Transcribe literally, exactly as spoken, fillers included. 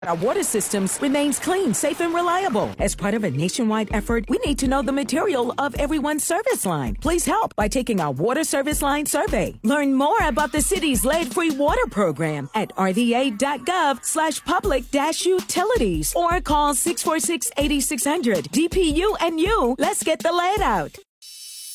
Our water systems remains clean, safe, and reliable. As part of a nationwide effort, we need to know the material of everyone's service line. Please help by taking our water service line survey. Learn more about the city's lead-free water program at rva.gov slash public dash utilities or call six four six, eight six zero zero. D P U and you, let's get the lead out.